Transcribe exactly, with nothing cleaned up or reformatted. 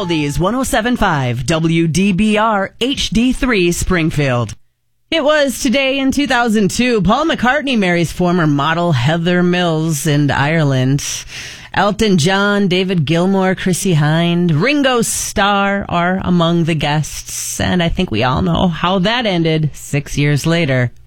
Oldies, one oh seven point five W D B R H D three Springfield. It was today in two thousand two. Paul McCartney marries former model Heather Mills in Ireland. Elton John, David Gilmour, Chrissie Hynde, Ringo Starr are among the guests. And I think we all know how that ended six years later.